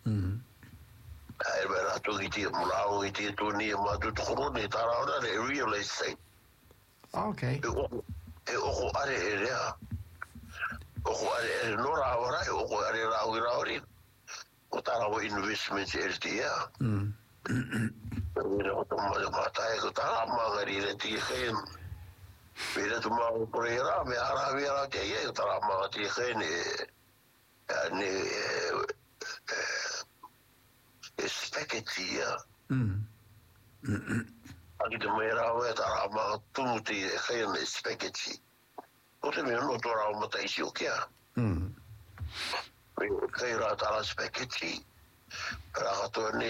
Ai vera tu ki te mulao ki te tu ni ma tu korone tara ora le real estate. Okay. E o are e rea. O are no ra ora o are ra o ri. O tara o investment e tia. Pero o mata e ko tara magari le ti gen. Pero tu ma o era me ara vera te e tara ma ti gen ne spaghetti. Aki te mera o e tara ma tumuti e gen spaghetti. O te mea no tora o mata isi o kia. Kei rā tala spaghetti. Pera katoa ne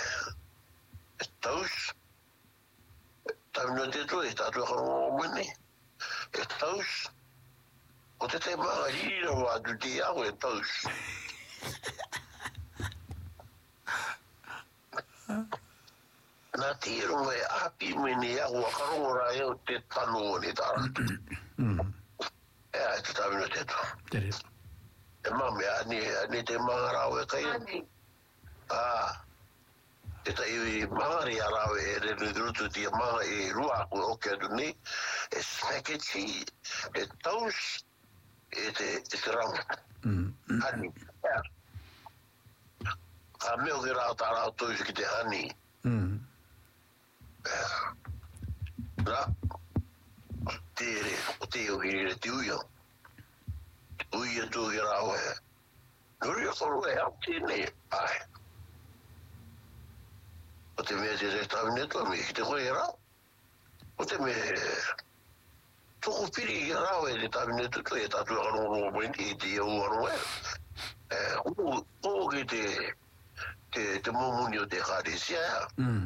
taus. Tamina te tu e tatu karo o mene. E taus. O te maa hira wa tu te au e taus. Nā te iro e api mene au a karo ra e o te tanu o ne taratu. Ea e te tamina te tu. Tere. E mame ani te mangarau e kai. Te tai mangari arau e re rutu te manga e rua ko o ke ni e spaghetti e taus e te rau. Ani. A meu que rau ta rau tois ki te ani. Ra. Tere o te o hiri te uio. Uia tu ki rau e. Nuri o koro e au tine. Ai. O te mea te restaurneto me ki te koe rau. O te mea toko piri ki rau e te tabineto tu e tatu anu o mweni i te iau anu e. O ki te momuni o te kharesia.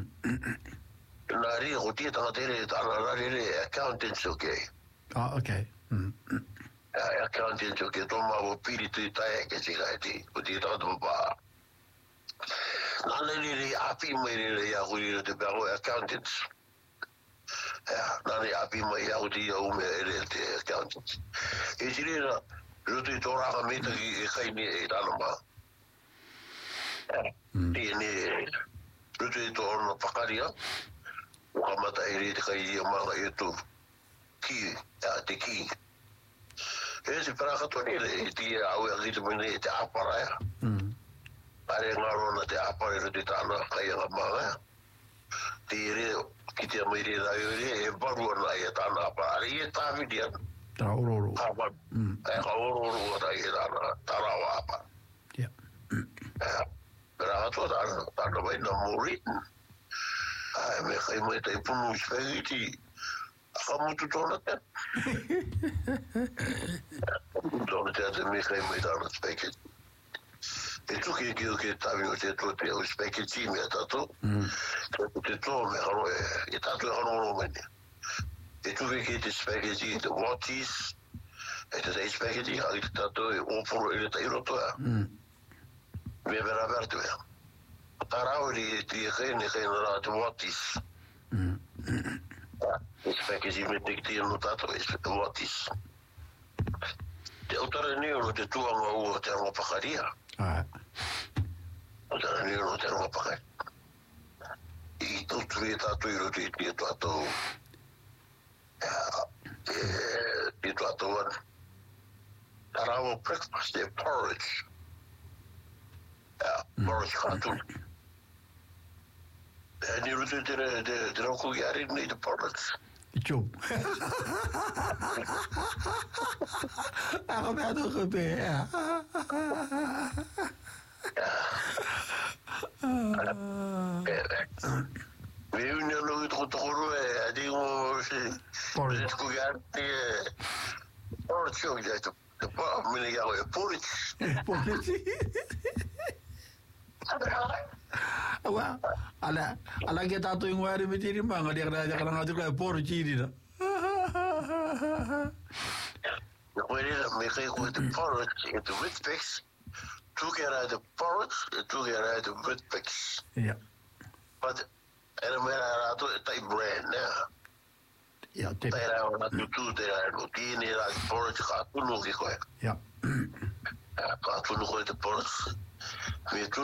Nā ria ko tia tanga tere tāna rarere accountants o kei. Okay. Accountants o kei tōma o piri tui tae ke tika e ti. O tia tanga tōpa. Nā nere api mai rere ia kuri te pēro accountants. Nā ne api mai ia kuri ia ume ere te accountants. E tirera, rutu i tōraka meta ki e kaini e tāna maa. Ne rutu i tōrana pakaria. Ukamata e re te kai ia manga e tu ki, te ki. E se parakatoni e ti au e rita mene e te apara ea. Pare ngarona te apara e te tāna kai anga manga ea. Te re, ki te amaire rai re, e baruana e tāna apara. Are e tāwidi anu. Tā ororo. E ka ororo ata e tāna wa apara. Parakatoa tāna mai na mori. Ai, me kai mai te punu spaghetti. Aka mutu tōna te. Tōna te me kai mai tāna spaghetti. E tuki ki o ke tawi o te tō te o spaghetti mea tato. Te tō me haro e tato e haro o mene. E tuki ki te spaghetti, te watis. E te spaghetti, haki te tato e oporo e te irotoa. Me vera vertu ea. Tarauri te kene rā te watis. E spaghetti me te ki no tato e watis. Te autara neo no te tuanga ua te anga pakaria. Autara neo no te anga pakaria. I tauturi e tato i roto i te tato. Te tato wan. Tarawa breakfast e porridge. Porridge katun. Ni rutu te rauko ki ari nei te porridge. Tjou. Ako mea toko pe, Me unia no i toko e adi ngo se porridge ko ki ari porridge o ki te mene ki ako e porridge. Porridge. Well, ala ke tato yung wari me tiri manga dia kada kada ngatu ka por chiri na. Me kai ko te porridge e te witbix. Tu kera te porridge e tu kera te witbix. Ja. But era mera rato e tai brand na. Ja, te. Era ona tu te era no tiene la porridge ka tunu ki ko. Ja. Ka tunu ko te porridge. Me